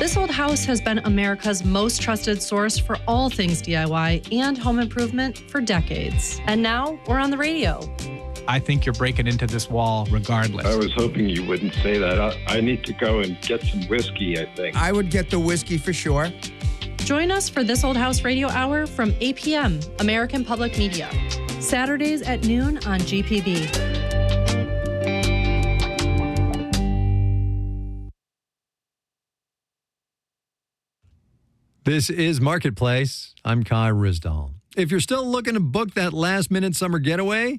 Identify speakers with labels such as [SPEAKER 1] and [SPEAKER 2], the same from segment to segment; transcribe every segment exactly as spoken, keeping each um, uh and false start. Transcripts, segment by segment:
[SPEAKER 1] This Old House has been America's most trusted source for all things D I Y and home improvement for decades. And now we're on the radio.
[SPEAKER 2] I think you're breaking into this wall regardless.
[SPEAKER 3] I was hoping you wouldn't say that. I, I need to go and get some whiskey, I think.
[SPEAKER 4] I would get the whiskey for sure.
[SPEAKER 1] Join us for This Old House Radio Hour from eight p.m. American Public Media. Saturdays at noon on G P B.
[SPEAKER 5] This is Marketplace. I'm Kai Ryssdal. If you're still looking to book that last-minute summer getaway,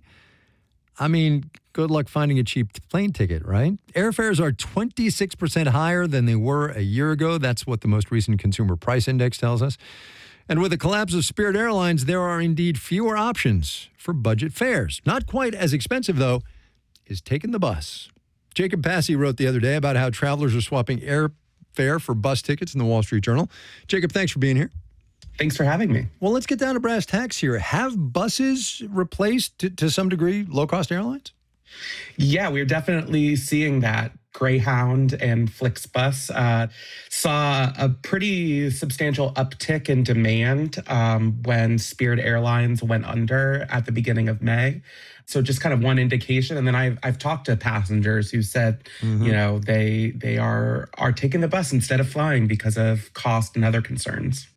[SPEAKER 5] I mean, good luck finding a cheap plane ticket, right? Airfares are twenty-six percent higher than they were a year ago. That's what the most recent Consumer Price Index tells us. And with the collapse of Spirit Airlines, there are indeed fewer options for budget fares. Not quite as expensive, though, is taking the bus. Jacob Passy wrote the other day about how travelers are swapping airfare for bus tickets in the Wall Street Journal. Jacob, thanks for being here.
[SPEAKER 6] Thanks for having me.
[SPEAKER 5] Well, let's get down to brass tacks here. Have buses replaced, to, to some degree, low-cost airlines?
[SPEAKER 6] Yeah, we're definitely seeing that. Greyhound and Flixbus uh, saw a pretty substantial uptick in demand um, when Spirit Airlines went under at the beginning of May. So just kind of one indication. And then I've I've talked to passengers who said, mm-hmm. you know, they they are are taking the bus instead of flying because of cost and other concerns.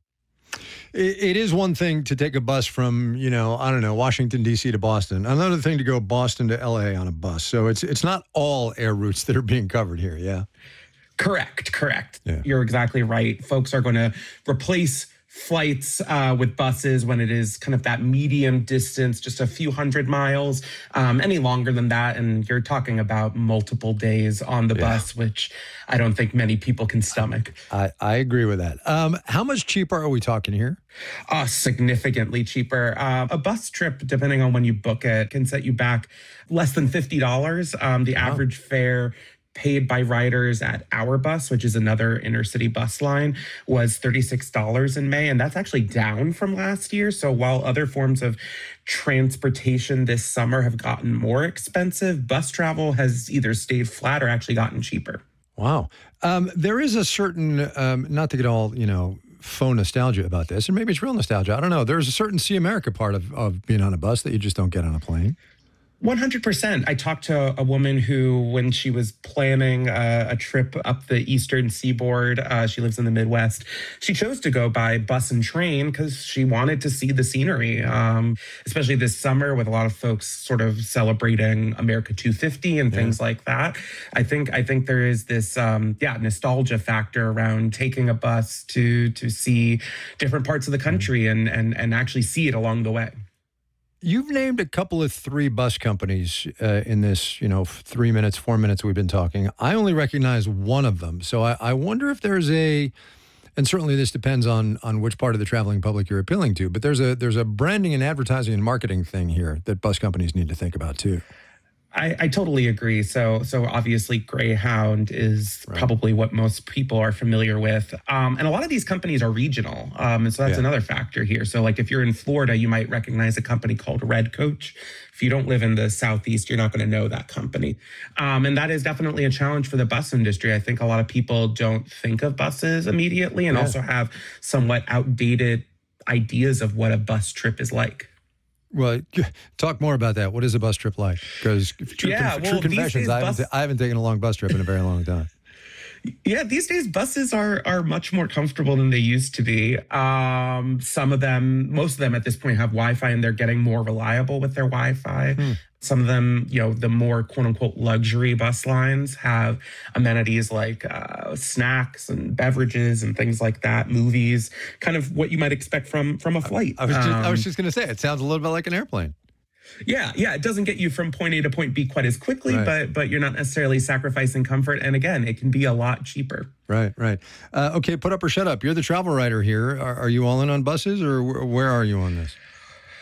[SPEAKER 5] It is one thing to take a bus from, you know, I don't know, Washington, D C to Boston. Another thing to go Boston to L A on a bus. So it's it's not all air routes that are being covered here, yeah?
[SPEAKER 6] Correct, correct.
[SPEAKER 5] Yeah.
[SPEAKER 6] You're exactly right. Folks are going to replace flights uh, with buses when it is kind of that medium distance, just a few hundred miles. Um, any longer than that, and you're talking about multiple days on the yeah. bus, which I don't think many people can stomach.
[SPEAKER 5] I, I agree with that. Um, how much cheaper are we talking here?
[SPEAKER 6] Uh, significantly cheaper. Uh, a bus trip, depending on when you book it, can set you back less than fifty dollars. Um, the wow. average fare paid by riders at Our Bus, which is another intercity bus line, was thirty-six dollars in May. And that's actually down from last year. So while other forms of transportation this summer have gotten more expensive, bus travel has either stayed flat or actually gotten cheaper.
[SPEAKER 5] Wow. Um, there is a certain, um, not to get all, you know, faux nostalgia about this, and maybe it's real nostalgia. I don't know. There's a certain See America part of, of being on a bus that you just don't get on a plane.
[SPEAKER 6] one hundred percent. I talked to a woman who, when she was planning uh, a trip up the eastern seaboard, uh, she lives in the Midwest, she chose to go by bus and train because she wanted to see the scenery, um, especially this summer with a lot of folks sort of celebrating America two fifty and things yeah. like that. I think I think there is this um, yeah nostalgia factor around taking a bus to to see different parts of the country and and and actually see it along the way.
[SPEAKER 5] You've named a couple of three bus companies uh, in this, you know, three minutes, four minutes we've been talking. I only recognize one of them. So I, I wonder if there's a, and certainly this depends on on which part of the traveling public you're appealing to, but there's a there's a branding and advertising and marketing thing here that bus companies need to think about too.
[SPEAKER 6] I, I totally agree. So, so obviously, Greyhound is right. probably what most people are familiar with, um, and a lot of these companies are regional, um, and so that's yeah. another factor here. So, like if you're in Florida, you might recognize a company called Red Coach. If you don't live in the Southeast, you're not going to know that company, um, and that is definitely a challenge for the bus industry. I think a lot of people don't think of buses immediately, and yeah. also have somewhat outdated ideas of what a bus trip is like.
[SPEAKER 5] Well, talk more about that. What is a bus trip like? Because true,
[SPEAKER 6] yeah,
[SPEAKER 5] conf-
[SPEAKER 6] well,
[SPEAKER 5] true confessions, I haven't,
[SPEAKER 6] bus-
[SPEAKER 5] I haven't taken a long bus trip in a very long time.
[SPEAKER 6] Yeah, these days buses are are much more comfortable than they used to be. Um, some of them, most of them at this point have Wi-Fi, and they're getting more reliable with their Wi-Fi. Hmm. Some of them, you know, the more quote unquote luxury bus lines have amenities like uh, snacks and beverages and things like that, movies, kind of what you might expect from from a flight.
[SPEAKER 5] I, I was just, um, I was just going to say, it sounds a little bit like an airplane.
[SPEAKER 6] Yeah, yeah, it doesn't get you from point A to point B quite as quickly,
[SPEAKER 5] right.
[SPEAKER 6] but but you're not necessarily sacrificing comfort. And again, it can be a lot cheaper.
[SPEAKER 5] Right, right. Uh, okay, put up or shut up. You're the travel writer here. Are, are you all in on buses, or where are you on this?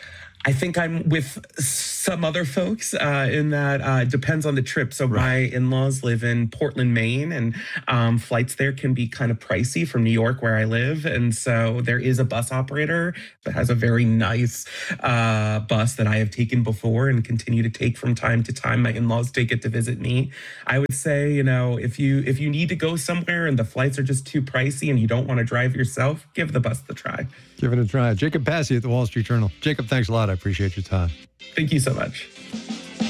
[SPEAKER 6] I think I'm with some other folks uh, in that uh, it depends on the trip. So right. my in-laws live in Portland, Maine, and um, flights there can be kind of pricey from New York, where I live. And so there is a bus operator that has a very nice uh, bus that I have taken before and continue to take from time to time. My in-laws take it to visit me. I would say, you know, if you if you need to go somewhere and the flights are just too pricey and you don't want to drive yourself, give the bus the try.
[SPEAKER 5] Give it a try. Jacob Passy at the Wall Street Journal. Jacob, thanks a lot. I appreciate your time.
[SPEAKER 6] Thank you so much.